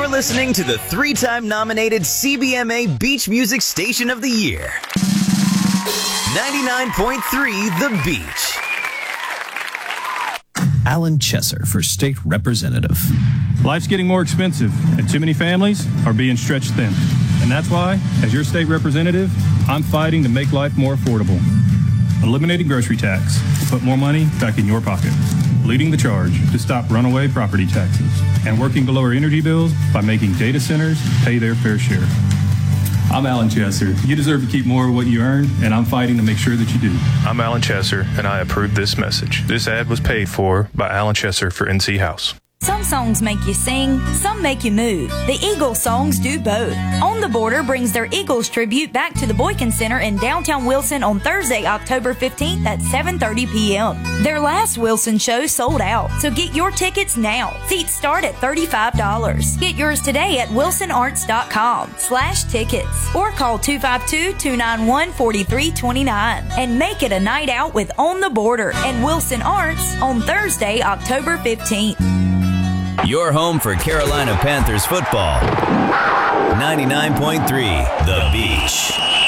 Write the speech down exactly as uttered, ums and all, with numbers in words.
You're listening to the three-time nominated C B M A Beach Music Station of the Year. ninety-nine point three The Beach. Alan Chesser for State Representative. Life's getting more expensive, and too many families are being stretched thin. And that's why, as your state representative, I'm fighting to make life more affordable. Eliminating grocery tax to put more money back in your pocket. Leading the charge to stop runaway property taxes. And working to lower energy bills by making data centers pay their fair share. I'm Alan Chesser. You deserve to keep more of what you earn, and I'm fighting to make sure that you do. I'm Alan Chesser, and I approve this message. This ad was paid for by Alan Chesser for N C House. Some songs make you sing, some make you move. The Eagles songs do both. On the Border brings their Eagles tribute back to the Boykin Center in downtown Wilson on Thursday, October fifteenth at seven thirty p.m. Their last Wilson show sold out, so get your tickets now. Seats start at thirty-five dollars. Get yours today at wilsonarts.com slash tickets or call two five two, two nine one, four three two nine and make it a night out with On the Border and Wilson Arts on Thursday, October fifteenth. Your home for Carolina Panthers football. ninety-nine point three The Beach.